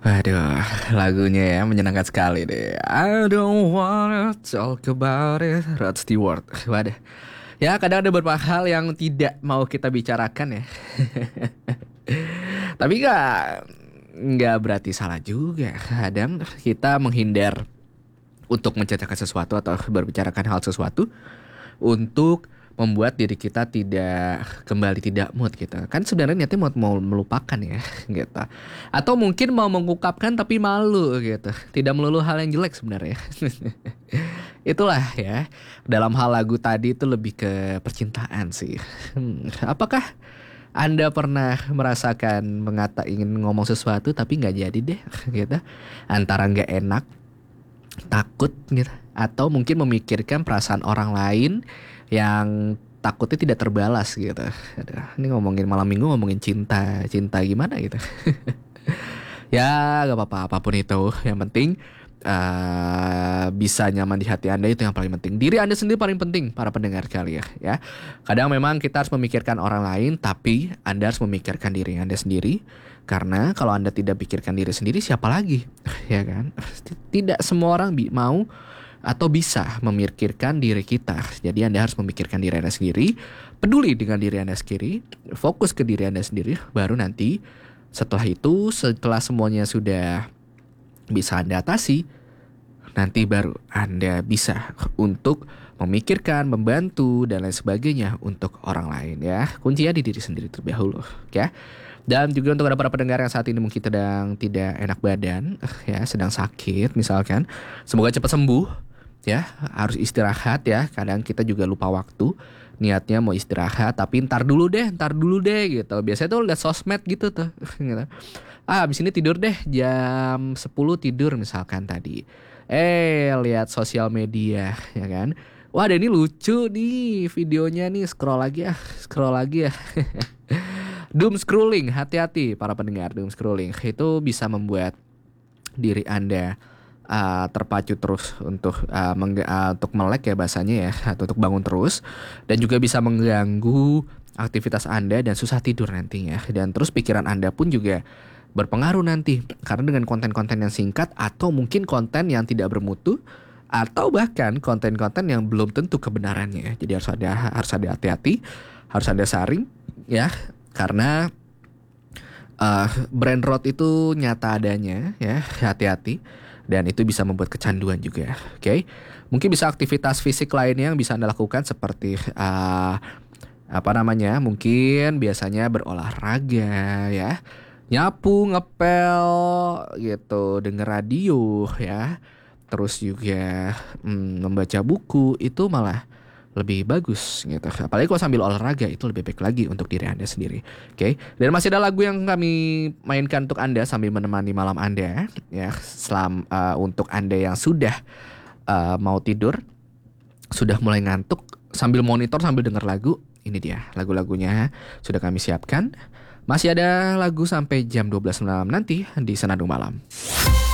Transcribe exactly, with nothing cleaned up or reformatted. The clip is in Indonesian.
Waduh, lagunya ya menyenangkan sekali deh. I don't wanna talk about it, Rod Stewart. Waduh. Ya kadang ada beberapa hal yang tidak mau kita bicarakan ya. Tapi nggak nggak berarti salah juga. Kadang kita menghindar untuk menceritakan sesuatu atau berbicarakan hal sesuatu untuk membuat diri kita tidak kembali tidak mood gitu. Kan sebenarnya niatnya mau, mau melupakan ya gitu. Atau mungkin mau mengungkapkan tapi malu gitu. Tidak melulu hal yang jelek sebenarnya. Itulah ya. Dalam hal lagu tadi itu lebih ke percintaan sih. Hmm, apakah Anda pernah merasakan mengata ingin ngomong sesuatu tapi nggak jadi deh gitu. Antara nggak enak, takut gitu, atau mungkin memikirkan perasaan orang lain yang takutnya tidak terbalas gitu. Aduh, ini ngomongin malam minggu ngomongin cinta, cinta gimana gitu. Ya gak apa-apa, apapun itu. Yang penting uh, bisa nyaman di hati Anda, itu yang paling penting. Diri Anda sendiri paling penting, para pendengar kali ya, ya. Kadang memang kita harus memikirkan orang lain, tapi Anda harus memikirkan diri Anda sendiri. Karena kalau Anda tidak pikirkan diri sendiri, siapa lagi? Ya kan? Tidak semua orang bi- mau atau bisa memikirkan diri kita. Jadi Anda harus memikirkan diri Anda sendiri, peduli dengan diri Anda sendiri, fokus ke diri Anda sendiri. Baru nanti setelah itu, setelah semuanya sudah bisa Anda atasi, nanti baru Anda bisa untuk memikirkan, membantu, dan lain sebagainya untuk orang lain ya. Kuncinya di diri sendiri terlebih dahulu ya. Dan juga untuk ada para pendengar yang saat ini mungkin sedang tidak enak badan ya, sedang sakit misalkan, semoga cepat sembuh ya. Harus istirahat ya. Kadang kita juga lupa waktu, niatnya mau istirahat tapi ntar dulu deh, ntar dulu deh gitu. Biasanya tuh lihat sosmed gitu tuh gitu. Ah, abis ini tidur deh jam sepuluh tidur misalkan tadi. Eh, lihat sosial media ya kan. Wah, ada ini lucu nih videonya nih, scroll lagi ya, scroll lagi ya. Doom scrolling, hati-hati para pendengar. Doom scrolling itu bisa membuat diri Anda uh, terpacu terus untuk uh, mengge- uh, untuk melek ya bahasanya ya, atau untuk bangun terus, dan juga bisa mengganggu aktivitas Anda dan susah tidur nantinya. Dan terus pikiran Anda pun juga berpengaruh nanti karena dengan konten-konten yang singkat atau mungkin konten yang tidak bermutu atau bahkan konten-konten yang belum tentu kebenarannya. Jadi harus ada harus ada hati-hati, harus ada saring ya. Karena uh, brain rot itu nyata adanya ya, hati-hati. Dan itu bisa membuat kecanduan juga. Oke, okay? Mungkin bisa aktivitas fisik lainnya yang bisa Anda lakukan seperti uh, apa namanya? Mungkin biasanya berolahraga ya, nyapu, ngepel gitu, denger radio ya. Terus juga hmm, membaca buku itu malah lebih bagus gitu. Apalagi kalau sambil olahraga itu lebih baik lagi untuk diri Anda sendiri. Oke. Okay? Dan masih ada lagu yang kami mainkan untuk Anda sambil menemani malam Anda ya. Selam uh, untuk Anda yang sudah uh, mau tidur, sudah mulai ngantuk sambil monitor sambil dengar lagu, ini dia lagu-lagunya sudah kami siapkan. Masih ada lagu sampai jam dua belas malam nanti di Senandung Malam.